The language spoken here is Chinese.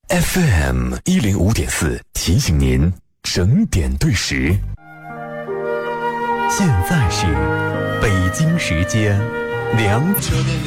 FM105.4提醒您整点对时。现在是北京时间2点。